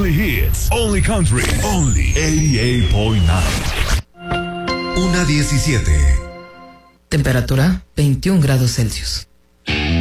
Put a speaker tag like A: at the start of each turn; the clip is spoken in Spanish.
A: Only hits, only country, only 88.9.
B: 1:17.
C: Temperatura 21 grados Celsius.